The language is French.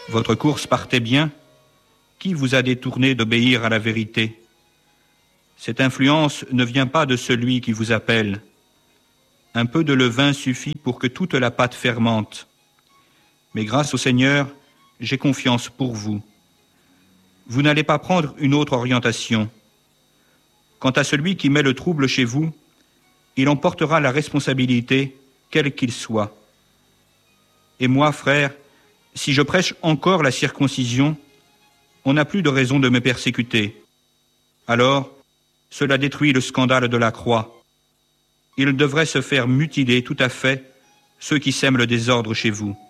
Votre course partait bien. Qui vous a détourné d'obéir à la vérité? Cette influence ne vient pas de celui qui vous appelle. Un peu de levain suffit pour que toute la pâte fermente. Mais grâce au Seigneur, j'ai confiance pour vous. Vous n'allez pas prendre une autre orientation. Quant à celui qui met le trouble chez vous, il en portera la responsabilité, quel qu'il soit. Et moi, frère, si je prêche encore la circoncision, on n'a plus de raison de me persécuter. Alors, cela détruit le scandale de la croix. Il devrait se faire mutiler tout à fait ceux qui sèment le désordre chez vous.